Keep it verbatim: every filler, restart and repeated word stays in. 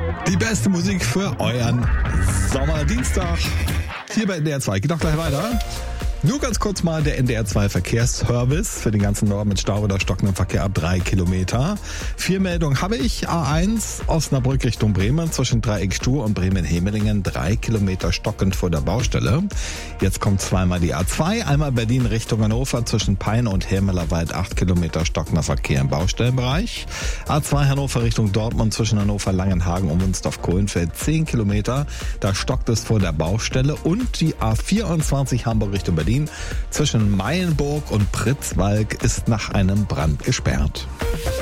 Die beste Musik für euren Sommerdienstag. Hier bei N D R zwei. Geht doch gleich weiter. Nur ganz kurz mal der N D R zwei Verkehrsservice für den ganzen Norden mit Stau oder stockendem Verkehr ab drei Kilometer. Vier Meldungen habe ich. A eins Osnabrück Richtung Bremen zwischen Dreieck-Stur und Bremen-Hemelingen. Drei Kilometer stockend vor der Baustelle. Jetzt kommt zweimal die A zwei. Einmal Berlin Richtung Hannover zwischen Peine und Hermelerwald. Acht Kilometer stockender Verkehr im Baustellenbereich. A zwei Hannover Richtung Dortmund zwischen Hannover Langenhagen und Wunsdorf-Kohlenfeld. Zehn Kilometer. Da stockt es vor der Baustelle. Und die A vierundzwanzig Hamburg Richtung Berlin zwischen Meilenburg und Pritzwalk ist nach einem Brand gesperrt.